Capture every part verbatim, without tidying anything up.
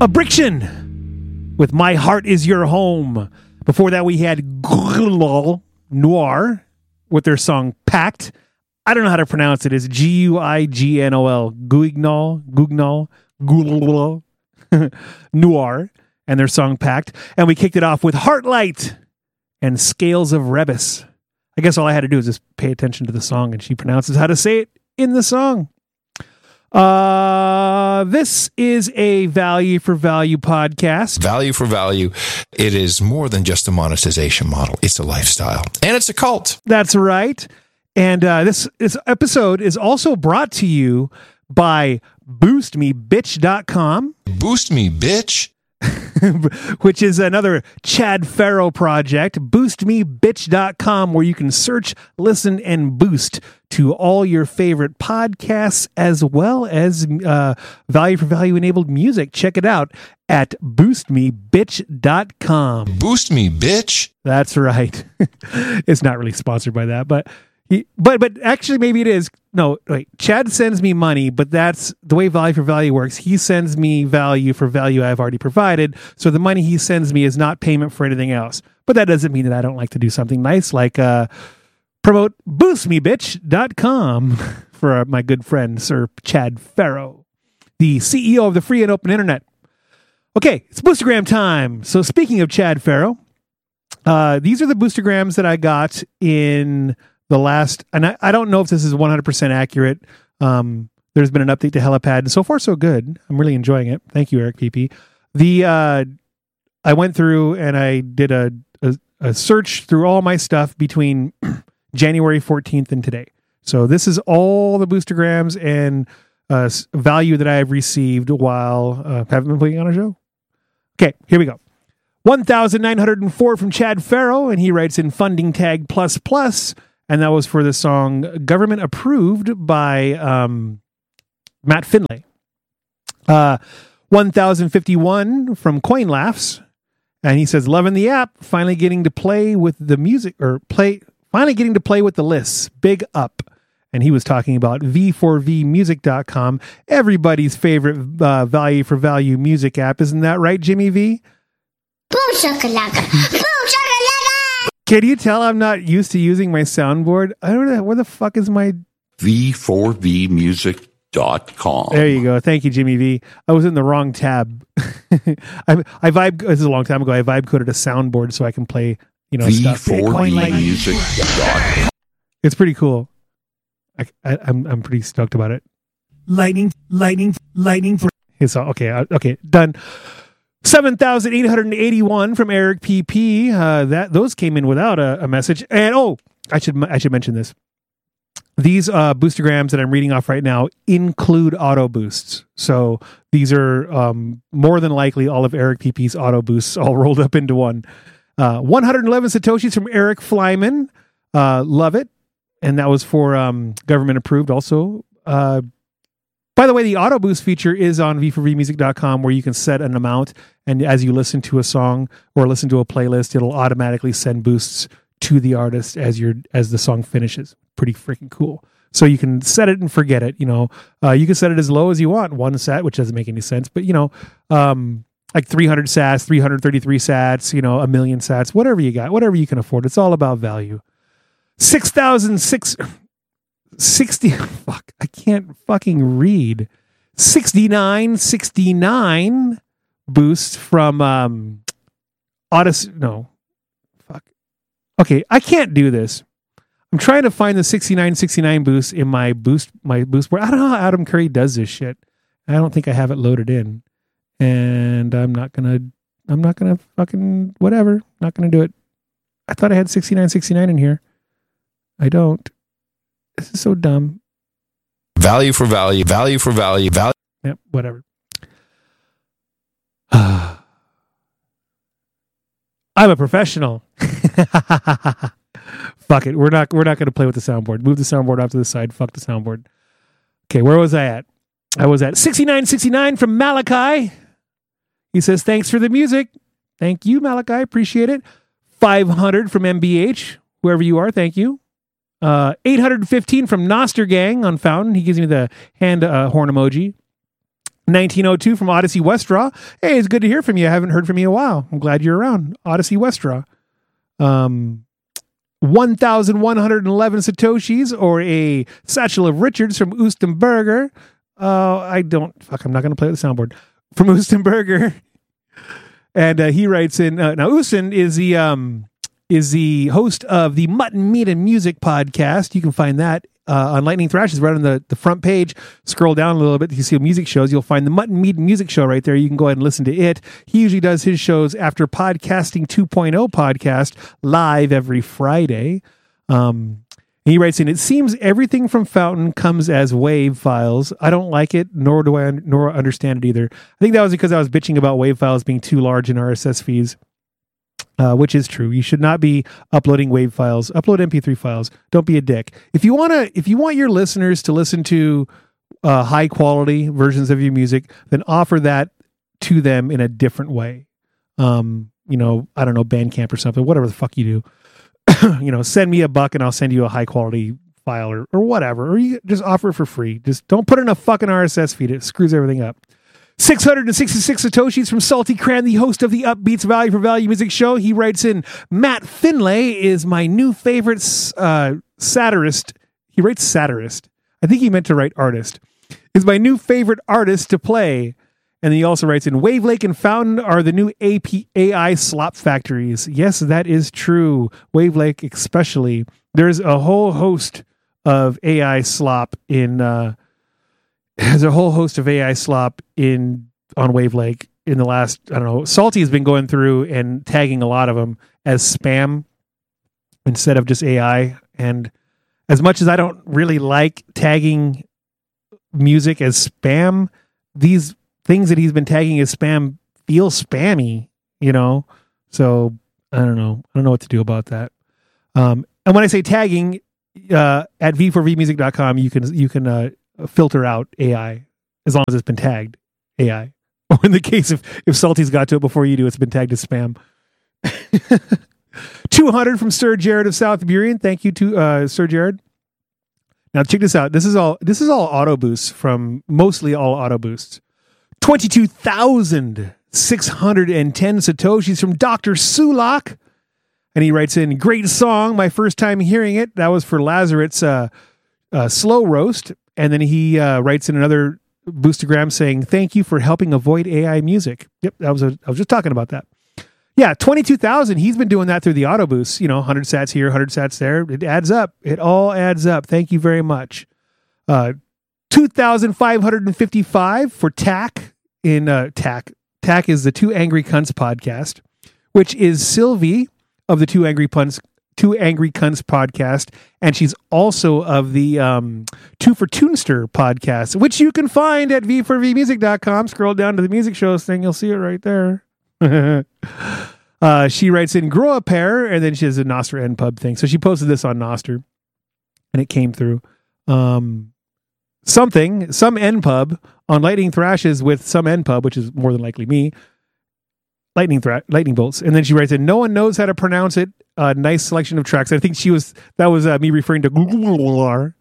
Abriction with My Heart Is Your Home. Before that, we had Guignol Noir with their song Pact. I don't know how to pronounce it. It's G U I G N O L. Guignol, Guignol, Guignol Noir and their song Pact. And we kicked it off with Heartlight and Scales of Rebus. I guess all I had to do is just pay attention to the song, and she pronounces how to say it in the song. Uh, this is a value for value podcast. Value for value. It is more than just a monetization model. It's a lifestyle, and it's a cult. That's right. And uh, this, this episode is also brought to you by boost me bitch dot com. Boost me, bitch. Which is another Chad Farrow project, boost me bitch dot com, where you can search, listen, and boost to all your favorite podcasts as well as uh, value for value enabled music. Check it out at boost me bitch dot com. Boost me, bitch. That's right. It's not really sponsored by that, but he, but but actually maybe it is. No, wait. Chad sends me money, but that's the way value for value works. He sends me value for value I've already provided. So the money he sends me is not payment for anything else. But that doesn't mean that I don't like to do something nice like uh, promote boost me bitch dot com for uh, my good friend, Sir Chad Farrow, the C E O of the free and open internet. Okay, it's Boostergram time. So speaking of Chad Farrow, uh, these are the Boostergrams that I got in the last, and I, I don't know if this is one hundred percent accurate. Um, there's been an update to Helipad, and so far so good. I'm really enjoying it. Thank you, Eric P P. The uh, I went through and I did a, a, a search through all my stuff between January fourteenth and today. So this is all the Boostergrams and uh, value that I have received while uh, haven't been playing on a show. Okay, here we go. one thousand nine hundred four from Chad Farrow, and he writes in funding tag plus plus. And that was for the song Government Approved by um, Matt Finlay. Uh, one thousand fifty-one from Coin Laughs. And he says, loving the app, finally getting to play with the music, or play, finally getting to play with the lists. Big up. And he was talking about v four v music dot com, everybody's favorite uh, value for value music app. Isn't that right, Jimmy V? Boom shakalaka. Boom shakalaka. Can you tell I'm not used to using my soundboard? I don't know. Where the fuck is my... v four v music dot com. There you go. Thank you, Jimmy V. I was in the wrong tab. I, I vibe... This is a long time ago. I vibe coded a soundboard so I can play, you know, v stuff. four v music dot com. It's pretty cool. I, I, I'm I'm pretty stoked about it. Lightning, lightning, lightning. For... It's all, okay, okay, done. seven thousand eight hundred eighty-one from Eric P P. Uh, that those came in without a, a message. And oh, I should I should mention this. These uh, Boostergrams that I'm reading off right now include auto boosts. So these are um, more than likely all of Eric P P's auto boosts all rolled up into one. Uh, one hundred eleven Satoshis from Eric Flyman. Uh, love it. And that was for um, government approved also. Uh, By the way, the auto boost feature is on v four v music dot com, where you can set an amount, and as you listen to a song or listen to a playlist, it'll automatically send boosts to the artist as your as the song finishes. Pretty freaking cool. So you can set it and forget it. You know, uh, you can set it as low as you want, one sat, which doesn't make any sense, but you know, um, like three hundred sats, three hundred thirty-three sats, you know, a million sats, whatever you got, whatever you can afford. It's all about value. six thousand six. sixty fuck I can't fucking read sixty-nine sixty-nine boost from um Odyssey. No fuck okay I can't do this. I'm trying to find the sixty-nine sixty-nine boost in my boost my boost board. I don't know how Adam Curry does this shit. I don't think I have it loaded in, and I'm not gonna I'm not gonna fucking whatever not gonna do it. I thought I had sixty-nine sixty-nine in here. I don't. This is so dumb. Value for value, value for value, value. Yep, whatever. I'm a professional. Fuck it. We're not we're not going to play with the soundboard. Move the soundboard off to the side. Fuck the soundboard. Okay, where was I at? I was at sixty-nine sixty-nine from Malachi. He says, thanks for the music. Thank you, Malachi. Appreciate it. five hundred from M B H. Wherever you are, thank you. Uh, eight hundred fifteen from Noster Gang on Fountain. He gives me the hand uh, horn emoji. nineteen oh two from Odyssey Westraw. Hey, it's good to hear from you. I haven't heard from you in a while. I'm glad you're around. Odyssey Westraw. Um, one thousand one hundred eleven Satoshis, or a Satchel of Richards from Oostenberger. Uh, I don't, fuck, I'm not going to play with the soundboard. From Oostenberger. And uh, he writes in, uh, now Oosten is the, um, is the host of the Mutton, Meat, and Music podcast. You can find that uh, on Lightning Thrashes, right on the, the front page. Scroll down a little bit, you see music shows. You'll find the Mutton, Meat, and Music show right there. You can go ahead and listen to it. He usually does his shows after Podcasting two point oh podcast live every Friday. Um, he writes in, it seems everything from Fountain comes as WAV files. I don't like it, nor do I nor understand it either. I think that was because I was bitching about WAV files being too large in R S S feeds. Uh, which is true. You should not be uploading WAV files. Upload M P three files. Don't be a dick. If you want to, if you want your listeners to listen to uh, high quality versions of your music, then offer that to them in a different way. Um, you know, I don't know, Bandcamp or something. Whatever the fuck you do. You know, send me a buck and I'll send you a high quality file or or whatever. Or you just offer it for free. Just don't put it in a fucking R S S feed. It screws everything up. six hundred sixty-six Satoshis from Salty Cran, the host of the Upbeats Value for Value Music Show. He writes in, Matt Finlay is my new favorite uh, satirist. He writes satirist. I think he meant to write artist. Is my new favorite artist to play. And he also writes in, Wavelake and Fountain are the new A P, A I slop factories. Yes, that is true. Wavelake especially. There's a whole host of A I slop in... Uh, There's a whole host of A I slop in on Wavelake in the last, I don't know, Salty has been going through and tagging a lot of them as spam instead of just A I. And as much as I don't really like tagging music as spam, these things that he's been tagging as spam feel spammy, you know? So I don't know. I don't know what to do about that. Um, and when I say tagging, uh, at v four v music dot com, you can, you can, uh, filter out A I as long as it's been tagged A I. Or in the case if if Salty's got to it before you do, it's been tagged as spam. two hundred from Sir Jared of South Burien. Thank you to uh, Sir Jared. Now check this out. This is all this is all auto boosts from mostly all auto boosts. twenty-two thousand six hundred ten Satoshis from Doctor Sulak. And he writes in, great song. My first time hearing it. That was for Lazaret's uh, uh, Slow Roast. And then he uh, writes in another boostergram saying, thank you for helping avoid A I music. Yep, that was a, I was just talking about that. Yeah, twenty-two thousand. He's been doing that through the auto boosts. You know, one hundred sats here, one hundred sats there. It adds up. It all adds up. Thank you very much. Uh, two thousand five hundred fifty-five for T A C in uh, T A C. T A C is the Two Angry Cunts podcast, which is Sylvie of the Two Angry Punts Two Angry Cunts podcast, and she's also of the um, Two for Tunester podcast, which you can find at v four v music dot com. Scroll down to the music shows thing, you'll see it right there. uh, she writes in, grow a pair, and then she has a Noster N Pub thing. So she posted this on Noster, and it came through. Um, something, some N Pub on Lightning Thrashes with some N Pub, which is more than likely me. Lightning thra- lightning bolts. And then she writes in, no one knows how to pronounce it. A uh, nice selection of tracks. I think she was, that was uh, me referring to Google.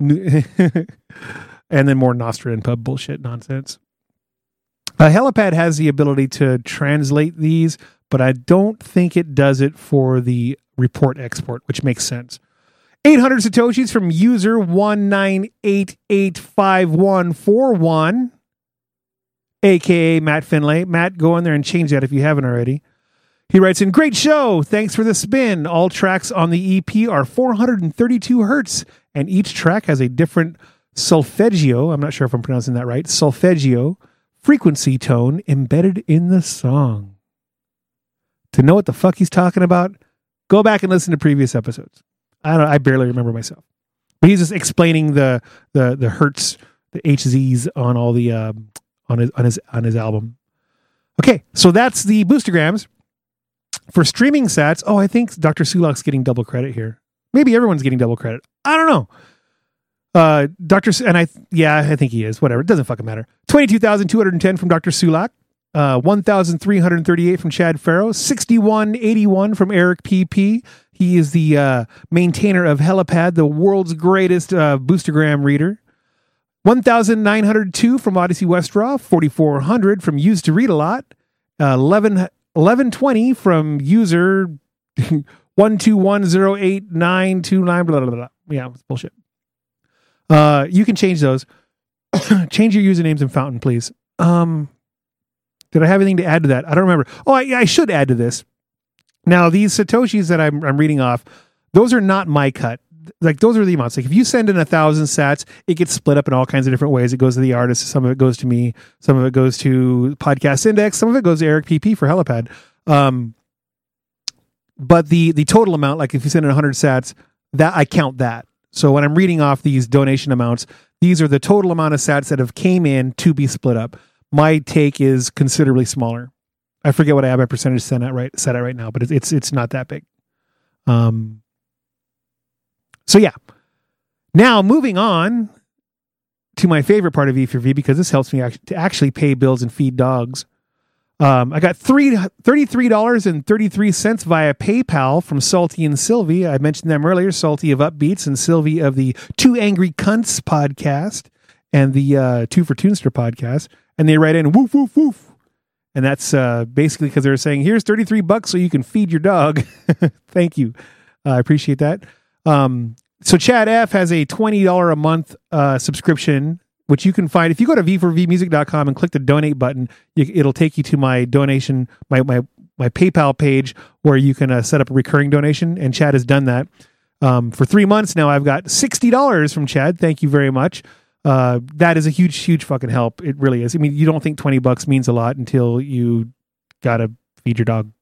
And then more Nostra and pub bullshit nonsense. Uh, Helipad has the ability to translate these, but I don't think it does it for the report export, which makes sense. eight hundred Satoshis from user one nine eight eight five one four one. A K A Matt Finlay. Matt, go in there and change that if you haven't already. He writes in, great show. Thanks for the spin. All tracks on the E P are four hundred thirty-two hertz, and each track has a different solfeggio. I'm not sure if I'm pronouncing that right. Solfeggio frequency tone embedded in the song. To know what the fuck he's talking about, go back and listen to previous episodes. I don't. I barely remember myself. But he's just explaining the the the hertz, the H Zs on all the um, on his on his on his album. Okay, so that's the boostergrams. For streaming sats, oh, I think Doctor Sulak's getting double credit here. Maybe everyone's getting double credit. I don't know. Uh, Doctor and I, yeah, I think he is. Whatever, it doesn't fucking matter. Twenty-two thousand two hundred ten from Doctor Sulak. Uh, one thousand three hundred thirty-eight from Chad Farrow. Sixty-one eighty-one from Eric P P. He is the uh, maintainer of Helipad, the world's greatest uh, boostergram reader. one thousand nine hundred two from Odyssey Westraw, forty-four hundred from Used to Read a Lot, uh, eleven, eleven twenty from user one two one zero eight nine two nine, blah, blah, blah. Yeah, it's bullshit. Uh, you can change those. Change your usernames in Fountain, please. Um, did I have anything to add to that? I don't remember. Oh, I, I should add to this. Now, these Satoshis that I'm, I'm reading off, those are not my cut. Like, those are the amounts. Like, if you send in a thousand sats, it gets split up in all kinds of different ways. It goes to the artist. Some of it goes to me. Some of it goes to Podcast Index. Some of it goes to Eric P P for Helipad. Um, but the the total amount, like if you send in one hundred sats, that I count that. So when I'm reading off these donation amounts, these are the total amount of sats that have came in to be split up. My take is considerably smaller. I forget what I have my percentage set at right set at right now, but it's it's it's not that big. Um. So yeah. Now moving on to my favorite part of V four V, because this helps me act- to actually pay bills and feed dogs. Um, I got three, thirty-three dollars and thirty-three cents via PayPal from Salty and Sylvie. I mentioned them earlier, Salty of Upbeats and Sylvie of the Two Angry Cunts podcast and the uh, Two for Toonster podcast. And they write in, woof, woof, woof. And that's uh, basically because they're saying, here's thirty-three bucks so you can feed your dog. Thank you. Uh, I appreciate that. Um, so Chad F has a twenty dollars a month uh, subscription, which you can find if you go to v four v music dot com and click the donate button. You, it'll take you to my donation, my my my PayPal page where you can uh, set up a recurring donation. And Chad has done that um, for three months now. I've got sixty dollars from Chad. Thank you very much. Uh, that is a huge, huge fucking help. It really is. I mean, you don't think twenty bucks means a lot until you gotta feed your dog.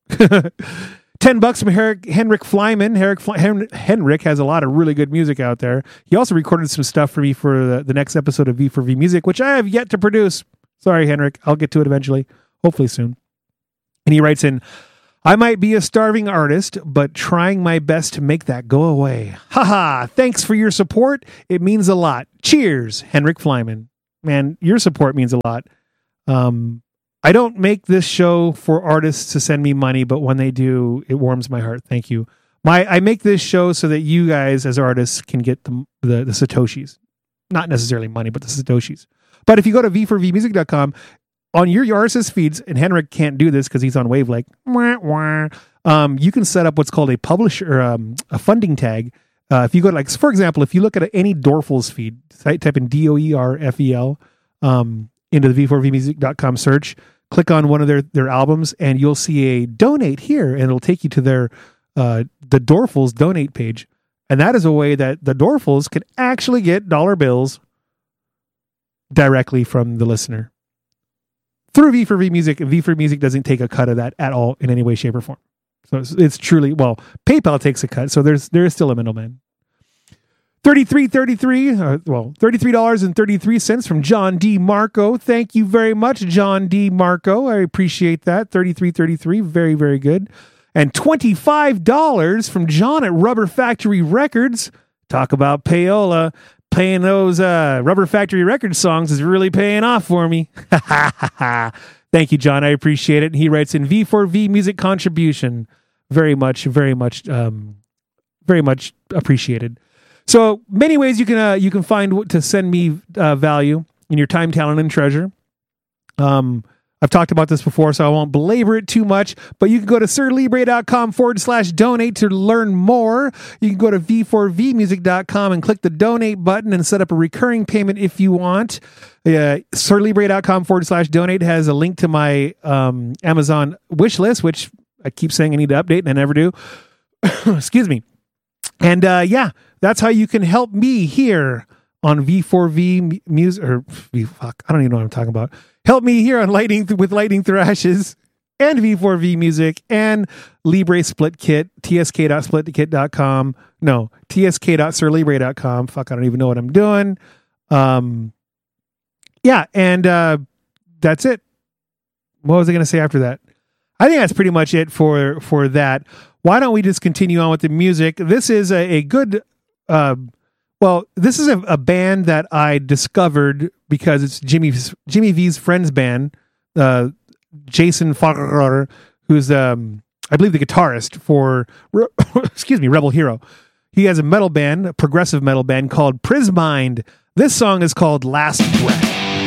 ten bucks from Herrick, Henrik Flyman. Herrick Fly, Hen, Henrik has a lot of really good music out there. He also recorded some stuff for me for the, the next episode of V four V Music, which I have yet to produce. Sorry, Henrik. I'll get to it eventually. Hopefully soon. And he writes in, I might be a starving artist, but trying my best to make that go away. Haha, thanks for your support. It means a lot. Cheers, Henrik Flyman. Man, your support means a lot. Um, I don't make this show for artists to send me money, but when they do, it warms my heart. Thank you. My I make this show so that you guys as artists can get the the, the Satoshis. Not necessarily money, but the Satoshis. But if you go to v four v music dot com, on your, your R S S feeds, and Henrik can't do this because he's on Wavelake, wah, wah, um, you can set up what's called a publisher, um, a funding tag. Uh, if you go to, like, for example, if you look at any Dorfels feed, type in D O E R F E L um, into the v four v music dot com search, click on one of their, their albums, and you'll see a donate here, and it'll take you to their uh, the Dorfels donate page. And that is a way that the Dorfels can actually get dollar bills directly from the listener. Through V four V Music, V four V Music doesn't take a cut of that at all in any way, shape, or form. So it's, it's truly, well, PayPal takes a cut, so there's there is still a middleman. thirty-three thirty-three, uh, well, thirty-three dollars and thirty-three cents from John D. Marco. Thank you very much, John D. Marco. I appreciate that. thirty-three thirty-three, very, very good. And twenty-five dollars from John at Rubber Factory Records. Talk about payola. Paying those uh, Rubber Factory Records songs is really paying off for me. Thank you, John. I appreciate it. And he writes in V four V Music Contribution. Very much, very much, um, very much appreciated. So many ways you can uh, you can find to send me uh, value in your time, talent, and treasure. Um, I've talked about this before, so I won't belabor it too much, but you can go to sirlibre.com forward slash donate to learn more. You can go to v four v music dot com and click the donate button and set up a recurring payment if you want. Uh, sirlibre.com forward slash donate has a link to my um, Amazon wish list, which I keep saying I need to update and I never do. Excuse me. And uh, yeah, that's how you can help me here on V four V Music, or fuck, I don't even know what I'm talking about. Help me here on Lightning with Lightning Thrashes and V four V Music and Libre Split Kit, t s k dot split kit dot com. No, t s k dot sir libre dot com. Fuck, I don't even know what I'm doing. Um, yeah, and uh, that's it. What was I going to say after that? I think that's pretty much it for, for that. Why don't we just continue on with the music? This is a, a good... Uh, Well, this is a, a band that I discovered because it's Jimmy Jimmy V's friend's band, uh, Jason Farrar, who's um, I believe the guitarist for excuse me Rebel Hero. He has a metal band, a progressive metal band called Prismind. This song is called Last Breath.